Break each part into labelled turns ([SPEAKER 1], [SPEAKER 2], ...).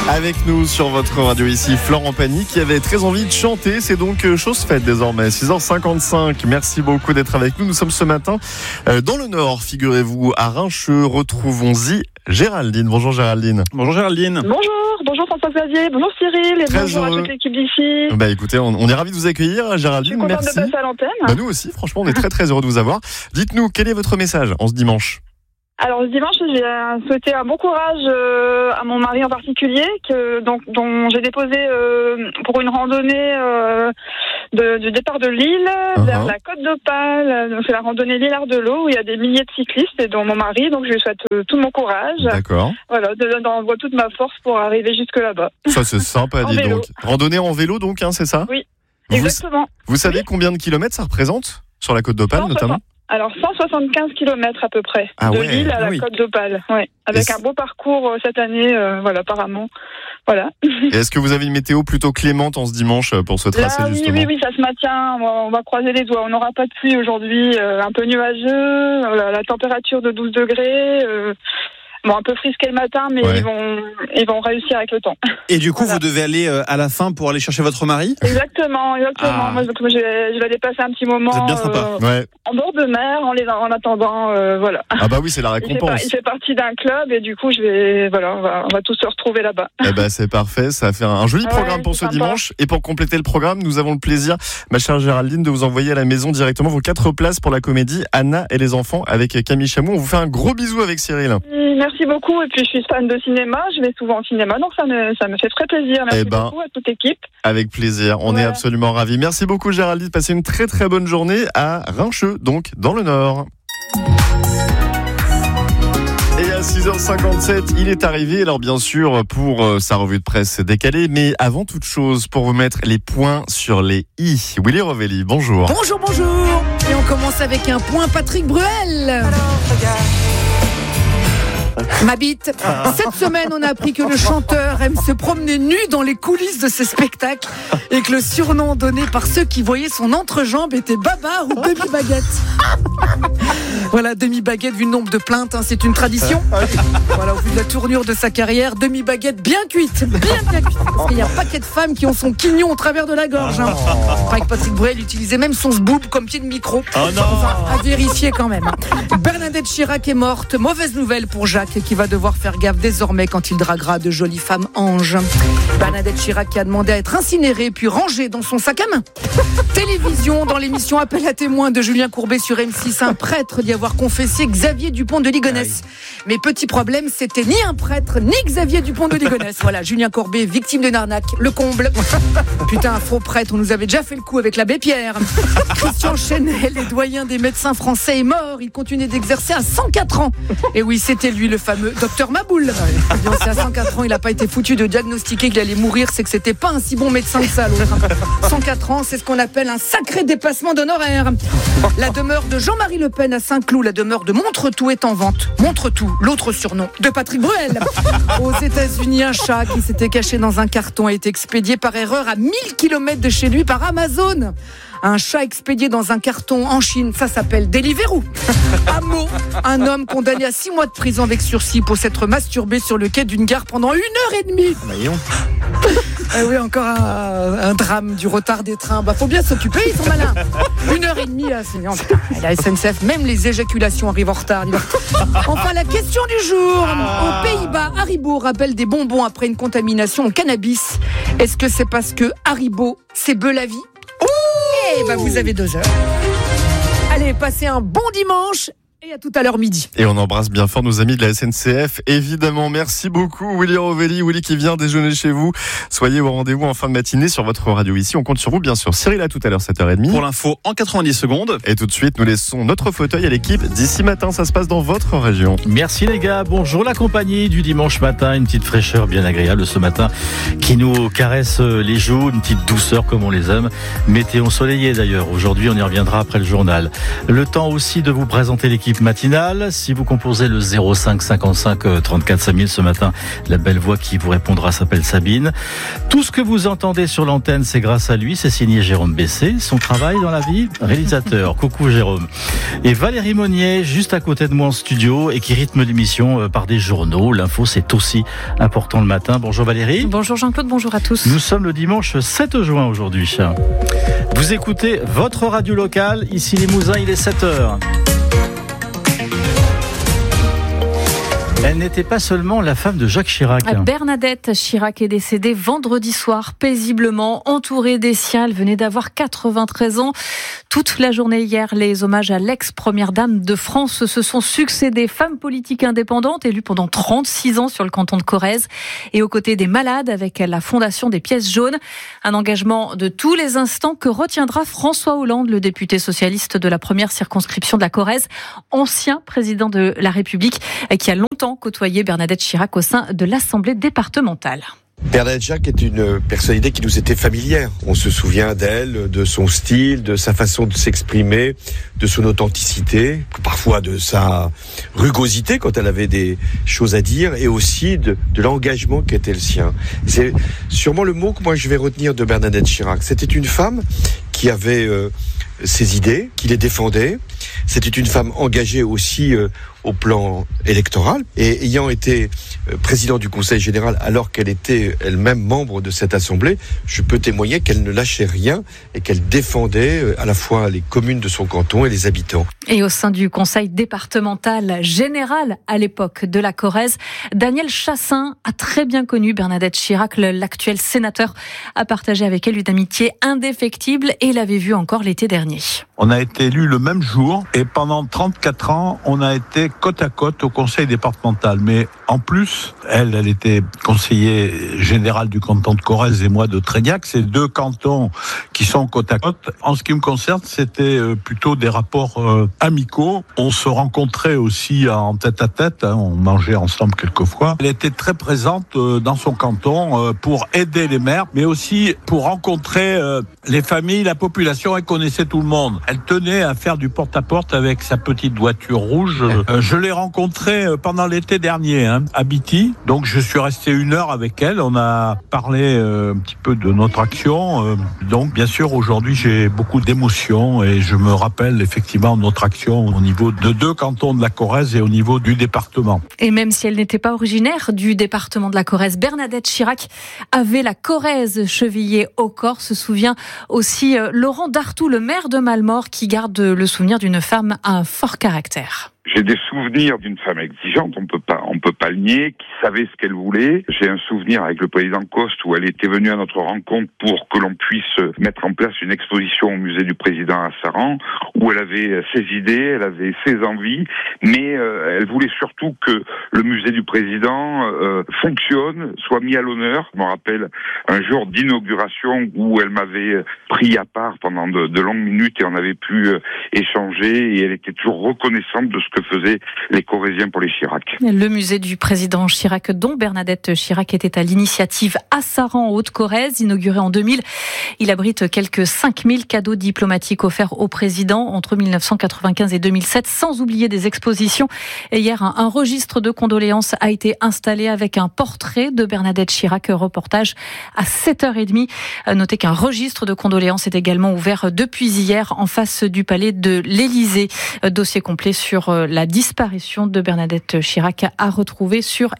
[SPEAKER 1] Avec nous sur votre radio ici, Florent Pagny qui avait très envie de chanter. C'est donc chose faite désormais, 6h55. Merci beaucoup d'être avec nous. Nous sommes ce matin dans le Nord, figurez-vous, à Rincheux. Retrouvons-y Géraldine. Bonjour Géraldine.
[SPEAKER 2] Bonjour Géraldine.
[SPEAKER 3] Bonjour François-Xavier, bonjour Cyril et bonjour à toute l'équipe d'ici.
[SPEAKER 1] Écoutez, on est ravis de vous accueillir Géraldine.
[SPEAKER 3] Je suis contente
[SPEAKER 1] merci.
[SPEAKER 3] De passer à l'antenne.
[SPEAKER 1] Nous aussi, franchement, on est très très heureux de vous avoir. Dites-nous, quel est votre message en ce dimanche ?
[SPEAKER 3] Alors ce dimanche, j'ai souhaité un bon courage à mon mari en particulier, dont j'ai déposé pour une randonnée du départ de Lille vers la Côte d'Opale. C'est la randonnée Lillard-de-l'Eau où il y a des milliers de cyclistes et dont mon mari. Donc je lui souhaite tout mon courage.
[SPEAKER 1] D'accord.
[SPEAKER 3] Voilà, d'envoie toute ma force pour arriver jusque là-bas.
[SPEAKER 1] Ça c'est sympa, dis donc. Randonnée en vélo donc, c'est ça ?
[SPEAKER 3] Oui, exactement.
[SPEAKER 1] Vous savez combien de kilomètres ça reprend sur la Côte d'Opale notamment ?
[SPEAKER 3] Alors 175 km à peu près, Lille à la Côte d'Opale, avec un beau parcours cette année, apparemment. Voilà.
[SPEAKER 1] Et est-ce que vous avez une météo plutôt clémente en ce dimanche pour ce tracé justement ?
[SPEAKER 3] Oui, ça se maintient, on va croiser les doigts. On n'aura pas de pluie aujourd'hui, un peu nuageux, la température de 12 degrés... un peu frisqué le matin, mais ils vont réussir avec le temps.
[SPEAKER 2] Et du coup, vous devez aller à la fin pour aller chercher votre mari ?
[SPEAKER 3] Exactement. Moi, je vais aller passer un petit moment.
[SPEAKER 2] Vous êtes bien sympa.
[SPEAKER 3] En bord de mer, en attendant, voilà.
[SPEAKER 1] Ah bah oui, c'est la récompense.
[SPEAKER 3] Il fait partie d'un club et du coup, on va tous se retrouver là-bas.
[SPEAKER 1] Eh ben c'est parfait, ça fait un joli programme pour ce dimanche. Et pour compléter le programme, nous avons le plaisir, ma chère Géraldine, de vous envoyer à la maison directement vos 4 places pour la comédie Anna et les enfants avec Camille Chamou. On vous fait un gros bisou avec Cyril.
[SPEAKER 3] Merci beaucoup. Et puis je suis fan de cinéma, je vais souvent au cinéma, donc ça me fait très plaisir. Merci beaucoup à toute l'équipe.
[SPEAKER 1] Avec plaisir, on est absolument ravis. Merci beaucoup Géraldine, passez une très très bonne journée à Rincheux, donc dans le Nord. Et à 6h57, il est arrivé, alors bien sûr, pour sa revue de presse décalée, mais avant toute chose, pour vous mettre les points sur les i. Willy Rovelli, bonjour.
[SPEAKER 4] Bonjour. Et on commence avec un point Patrick Bruel. Ma bite. Cette semaine, on a appris que le chanteur aime se promener nu dans les coulisses de ses spectacles et que le surnom donné par ceux qui voyaient son entrejambe était Babar ou Demi-Baguette. Voilà, Demi-Baguette, vu le nombre de plaintes, c'est une tradition. Voilà, au vu de la tournure de sa carrière, Demi-Baguette bien cuite, bien cuite. Parce qu'il y a un paquet de femmes qui ont son quignon au travers de la gorge. Avec Patrick Bruel utilisait même son sboob comme pied de micro. À vérifier quand même. Bernadette Chirac est morte. Mauvaise nouvelle pour Jacques qui va devoir faire gaffe désormais quand il draguera de jolies femmes anges. Bernadette Chirac qui a demandé à être incinérée puis rangée dans son sac à main. Télévision, dans l'émission Appel à témoins de Julien Courbet sur M6, un prêtre d'y avoir confessé Xavier Dupont de Ligonnès. Mais petit problème, c'était ni un prêtre ni Xavier Dupont de Ligonnès. Voilà, Julien Courbet, victime d'une arnaque, le comble. Putain, un faux prêtre, on nous avait déjà fait le coup avec l'abbé Pierre. Christian Chenel, le doyen des médecins français, est mort. Il continuait d'exercer à 104 ans. Et oui, c'était lui, le fameux docteur Maboul. C'est à 104 ans, il n'a pas été foutu de diagnostiquer qu'il allait mourir, c'est que c'était pas un si bon médecin que ça, l'autre. 104 ans, c'est ce qu'on appelle un sacré dépassement d'honoraires. La demeure de Jean-Marie Le Pen à Saint-Cloud, la demeure de Montretout est en vente. Montretout, l'autre surnom de Patrick Bruel. Aux États-Unis, un chat qui s'était caché dans un carton a été expédié par erreur à 1000 km de chez lui par Amazon. Un chat expédié dans un carton en Chine, ça s'appelle Deliveroo. À Meaux, un homme condamné à 6 mois de prison avec sursis pour s'être masturbé sur le quai d'une gare pendant 1h30. Oui, encore un drame du retard des trains. Faut bien s'occuper, ils sont malins. 1h30, c'est la SNCF, même les éjaculations arrivent en retard. Enfin, la question du jour. Aux Pays-Bas, Haribo rappelle des bonbons après une contamination au cannabis. Est-ce que c'est parce que Haribo, c'est beu la vie ? Vous avez 2 heures. Allez, passez un bon dimanche et à tout à l'heure midi.
[SPEAKER 1] Et on embrasse bien fort nos amis de la SNCF, évidemment. Merci beaucoup Willy Rovelli, Willy qui vient déjeuner chez vous. Soyez au rendez-vous en fin de matinée sur votre radio ici. On compte sur vous, bien sûr. Cyril, à tout à l'heure, 7h30.
[SPEAKER 2] Pour l'info, en 90 secondes.
[SPEAKER 1] Et tout de suite, nous laissons notre fauteuil à l'équipe d'ici matin. Ça se passe dans votre région.
[SPEAKER 5] Merci les gars. Bonjour la compagnie du dimanche matin. Une petite fraîcheur bien agréable ce matin qui nous caresse les joues. Une petite douceur comme on les aime. Météo ensoleillée d'ailleurs. Aujourd'hui, on y reviendra après le journal. Le temps aussi de vous présenter l'équipe l'équipe matinale. Si vous composez le 05 55 34 5000 ce matin, la belle voix qui vous répondra s'appelle Sabine. Tout ce que vous entendez sur l'antenne, c'est grâce à lui. C'est signé Jérôme Bessé. Son travail dans la vie, réalisateur. Coucou Jérôme. Et Valérie Monnier, juste à côté de moi en studio et qui rythme l'émission par des journaux. L'info, c'est aussi important le matin. Bonjour Valérie.
[SPEAKER 6] Bonjour Jean-Claude, bonjour à tous.
[SPEAKER 5] Nous sommes le dimanche 7 juin aujourd'hui. Vous écoutez votre radio locale. Ici Limousin, il est 7h. Elle n'était pas seulement la femme de Jacques Chirac.
[SPEAKER 6] Bernadette Chirac est décédée vendredi soir, paisiblement, entourée des siens. Elle venait d'avoir 93 ans. Toute la journée hier, les hommages à l'ex-première dame de France se sont succédés. Femme politique indépendante, élue pendant 36 ans sur le canton de Corrèze. Et aux côtés des malades, avec la fondation des pièces jaunes. Un engagement de tous les instants que retiendra François Hollande, le député socialiste de la première circonscription de la Corrèze, ancien président de la République, qui a longtemps côtoyé Bernadette Chirac au sein de l'Assemblée départementale.
[SPEAKER 7] Bernadette Chirac est une personnalité qui nous était familière. On se souvient d'elle, de son style, de sa façon de s'exprimer, de son authenticité, parfois de sa rugosité quand elle avait des choses à dire, et aussi de l'engagement qui était le sien. C'est sûrement le mot que moi je vais retenir de Bernadette Chirac. C'était une femme qui avait ses idées, qui les défendait. C'était une femme engagée aussi au plan électoral, et ayant été président du Conseil général alors qu'elle était elle-même membre de cette assemblée, je peux témoigner qu'elle ne lâchait rien et qu'elle défendait à la fois les communes de son canton et les habitants.
[SPEAKER 6] Et au sein du Conseil départemental général à l'époque de la Corrèze, Daniel Chassin a très bien connu Bernadette Chirac. L'actuel sénateur a partagé avec elle une amitié indéfectible et l'avait vue encore l'été dernier.
[SPEAKER 8] On a été élus le même jour et pendant 34 ans, on a été côte à côte au conseil départemental. Mais en plus, elle était conseiller général du canton de Corrèze et moi de Tréniac. C'est deux cantons qui sont côte à côte. En ce qui me concerne, c'était plutôt des rapports amicaux. On se rencontrait aussi en tête à tête. On mangeait ensemble quelquefois. Elle était très présente dans son canton pour aider les maires, mais aussi pour rencontrer les familles, la population. Elle connaissait tout le monde. Elle tenait à faire du porte-à-porte avec sa petite voiture rouge. Je l'ai rencontrée pendant l'été dernier à Bitty. Donc je suis resté 1 heure avec elle. On a parlé un petit peu de notre action. Donc bien sûr aujourd'hui j'ai beaucoup d'émotions et je me rappelle effectivement notre action au niveau de 2 cantons de la Corrèze et au niveau du département.
[SPEAKER 6] Et même si elle n'était pas originaire du département de la Corrèze, Bernadette Chirac avait la Corrèze chevillée au corps. Se souvient aussi Laurent Dartout, le maire de Malmort, qui garde le souvenir d'une femme à un fort caractère.
[SPEAKER 9] J'ai des souvenirs d'une femme exigeante, on peut pas le nier, qui savait ce qu'elle voulait. J'ai un souvenir avec le président Coste où elle était venue à notre rencontre pour que l'on puisse mettre en place une exposition au musée du président à Saran, où elle avait ses idées, elle avait ses envies, mais elle voulait surtout que le musée du président fonctionne, soit mis à l'honneur. Je me rappelle un jour d'inauguration où elle m'avait pris à part pendant de longues minutes et on avait pu échanger, et elle était toujours reconnaissante de ce que faisaient les Corréziens pour les Chirac.
[SPEAKER 6] Le musée du président Chirac, dont Bernadette Chirac était à l'initiative à Saran, en Haute-Corrèze, inauguré en 2000. Il abrite quelques 5000 cadeaux diplomatiques offerts au président entre 1995 et 2007, sans oublier des expositions. Et hier, un registre de condoléances a été installé avec un portrait de Bernadette Chirac. Reportage à 7h30. Notez qu'un registre de condoléances est également ouvert depuis hier en face du palais de l'Élysée. Dossier complet sur la disparition de Bernadette Chirac à retrouver sur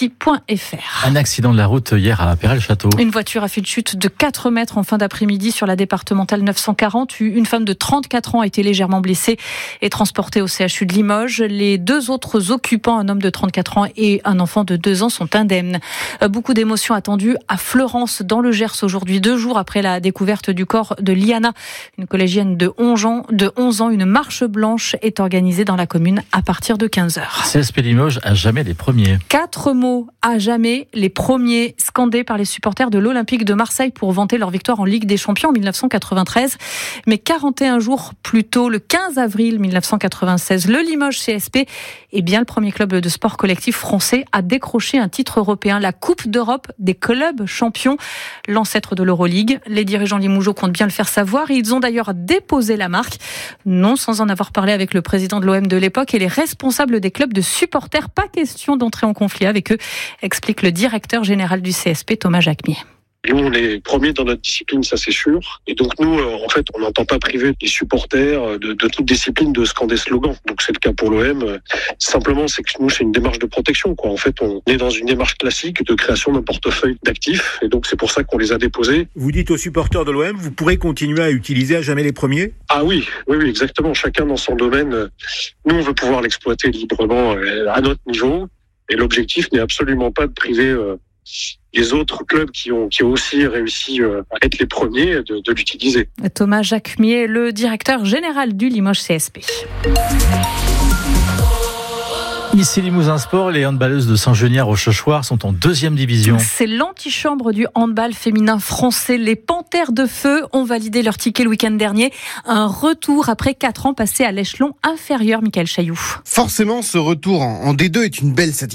[SPEAKER 6] ici.fr.
[SPEAKER 5] Un accident de la route hier à Perret-le-Château.
[SPEAKER 6] Une voiture a fait une chute de 4 mètres en fin d'après-midi sur la départementale 940. Une femme de 34 ans a été légèrement blessée et transportée au CHU de Limoges. Les 2 autres occupants, un homme de 34 ans et un enfant de 2 ans, sont indemnes. Beaucoup d'émotions attendues à Fleurance, dans le Gers, aujourd'hui, 2 jours après la découverte du corps de Liana, une collégienne de 11 ans. Une marche blanche est organisée dans la commune à partir de 15h.
[SPEAKER 5] CSP Limoges, à jamais les premiers.
[SPEAKER 6] 4 mots, à jamais les premiers, scandés par les supporters de l'Olympique de Marseille pour vanter leur victoire en Ligue des Champions en 1993. Mais 41 jours plus tôt, le 15 avril 1996, le Limoges CSP est bien le premier club de sport collectif français à décrocher un titre européen, la Coupe d'Europe des clubs champions, l'ancêtre de l'Euroleague. Les dirigeants limougeaux comptent bien le faire savoir. Ils ont d'ailleurs déposé la marque, non sans en avoir parlé avec le président de l'OM de l'époque. époque et les responsables des clubs de supporters. Pas question d'entrer en conflit avec eux, explique le directeur général du CSP, Thomas Jacquemier.
[SPEAKER 10] Nous, on est premiers dans notre discipline, ça c'est sûr. Et donc nous, en fait, on n'entend pas priver les supporters de toute discipline de scander slogan. Donc c'est le cas pour l'OM. Simplement, c'est que nous, c'est une démarche de protection, quoi. En fait, on est dans une démarche classique de création d'un portefeuille d'actifs. Et donc c'est pour ça qu'on les a déposés.
[SPEAKER 11] Vous dites aux supporters de l'OM, vous pourrez continuer à utiliser à jamais les premiers ?
[SPEAKER 10] Ah oui, exactement. Chacun dans son domaine. Nous, on veut pouvoir l'exploiter librement à notre niveau. Et l'objectif n'est absolument pas de priver les autres clubs qui ont aussi réussi à être les premiers de l'utiliser.
[SPEAKER 6] Thomas Jacquemier, le directeur général du Limoges CSP.
[SPEAKER 5] Ici Limousin Sport, les handballeuses de Saint-Geniard-Rochechouart sont en 2e division.
[SPEAKER 6] C'est l'antichambre du handball féminin français. Les Panthères de Feu ont validé leur ticket le week-end dernier. Un retour après 4 ans passés à l'échelon inférieur, Michael Chailloux.
[SPEAKER 12] Forcément, ce retour en D2 est une belle satisfaction.